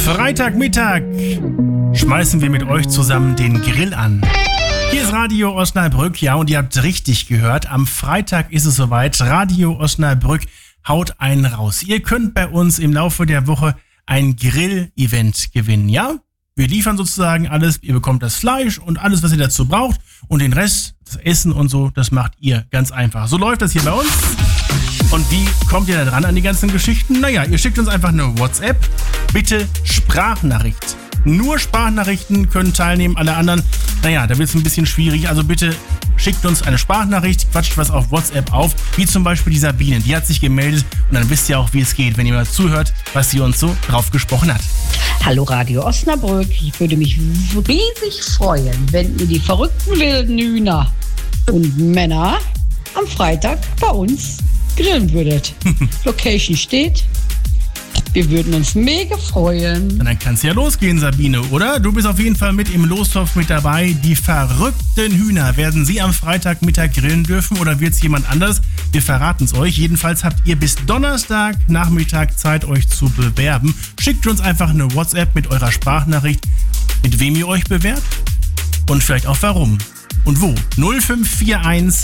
Freitagmittag schmeißen wir mit euch zusammen den Grill an. Hier ist Radio Osnabrück, ja, und ihr habt richtig gehört, am Freitag ist es soweit. Radio Osnabrück haut einen raus. Ihr könnt bei uns im Laufe der Woche ein Grill-Event gewinnen, ja? Wir liefern sozusagen alles, ihr bekommt das Fleisch und alles, was ihr dazu braucht, und den Rest, das Essen und so, das macht ihr ganz einfach. So läuft das hier bei uns. Und wie kommt ihr da dran an die ganzen Geschichten? Naja, ihr schickt uns einfach eine WhatsApp, bitte Sprachnachricht. Nur Sprachnachrichten können teilnehmen, alle anderen, naja, da wird es ein bisschen schwierig, also bitte schickt uns eine Sprachnachricht, quatscht was auf WhatsApp auf, wie zum Beispiel die Sabine, die hat sich gemeldet, und dann wisst ihr auch, wie es geht, wenn ihr mal zuhört, was sie uns so drauf gesprochen hat. Hallo Radio Osnabrück, ich würde mich riesig freuen, wenn ihr die verrückten wilden Hühner und Männer am Freitag bei uns grillen würdet. Location steht. Wir würden uns mega freuen. Dann kann es ja losgehen, Sabine, oder? Du bist auf jeden Fall mit im Lostopf mit dabei. Die verrückten Hühner, werden sie am Freitagmittag grillen dürfen oder wird es jemand anders? Wir verraten es euch. Jedenfalls habt ihr bis Donnerstag Nachmittag Zeit, euch zu bewerben. Schickt uns einfach eine WhatsApp mit eurer Sprachnachricht, mit wem ihr euch bewerbt und vielleicht auch warum und wo. 0541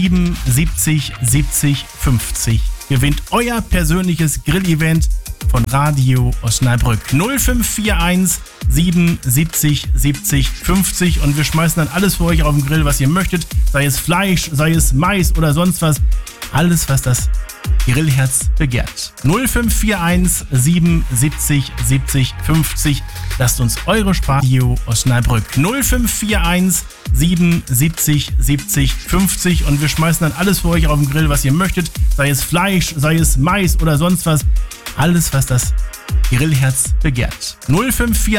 77 70 50. Gewinnt euer persönliches Grillevent von Radio Osnabrück. 0541 77 70 50, und wir schmeißen dann alles für euch auf den Grill, was ihr möchtet. Sei es Fleisch, sei es Mais oder sonst was. Alles, was das Grillherz begehrt. 0541 77 70 50. Lasst uns eure Radio Osnabrück. 0541 77 70 50, und wir schmeißen dann alles für euch auf den Grill, was ihr möchtet. Sei es Fleisch, sei es Mais oder sonst was. Alles, was das Grillherz begehrt. 0541